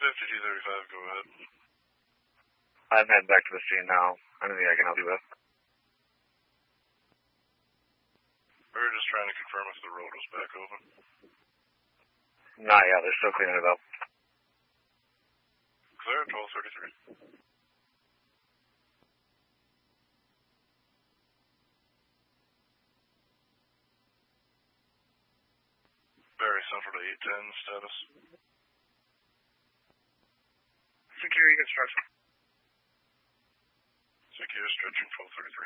5235, go ahead. I'm heading back to the scene now. Anything I can help you with? We were just trying to confirm if the road was back open. Not yet, they're still cleaning it up. Clear at 1233. Barry Central to 810, status. Security construction. Secure stretching 1233.